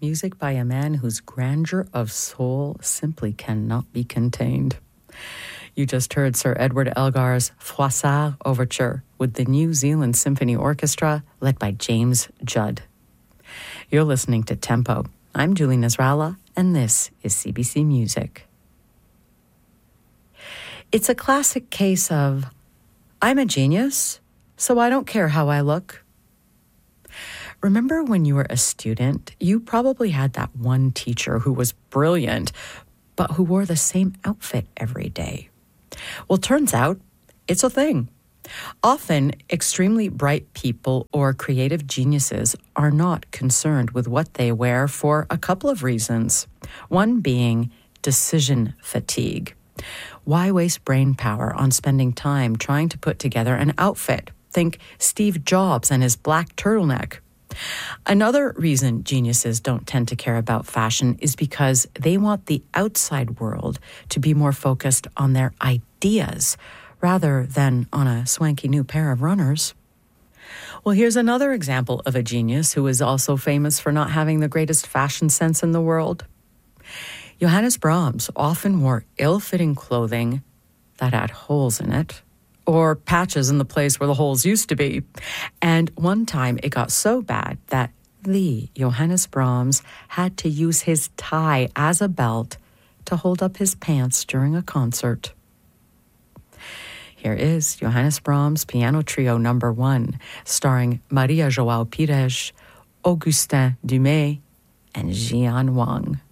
music by a man whose grandeur of soul simply cannot be contained. You just heard Sir Edward Elgar's Froissart Overture with the New Zealand Symphony Orchestra led by James Judd. You're listening to Tempo. I'm Julie Nasrallah, and this is CBC Music. It's a classic case of, I'm a genius, so I don't care how I look. Remember when you were a student, you probably had that one teacher who was brilliant, but who wore the same outfit every day. Well, turns out it's a thing. Often, extremely bright people or creative geniuses are not concerned with what they wear for a couple of reasons. One being decision fatigue. Why waste brain power on spending time trying to put together an outfit? Think Steve Jobs and his black turtleneck. Another reason geniuses don't tend to care about fashion is because they want the outside world to be more focused on their ideas rather than on a swanky new pair of runners. Well, here's another example of a genius who is also famous for not having the greatest fashion sense in the world. Johannes Brahms often wore ill-fitting clothing that had holes in it, or patches in the place where the holes used to be. And one time it got so bad that the Johannes Brahms had to use his tie as a belt to hold up his pants during a concert. Here is Johannes Brahms Piano Trio No. 1, starring Maria João Pires, Augustin Dumay, and Jian Wang.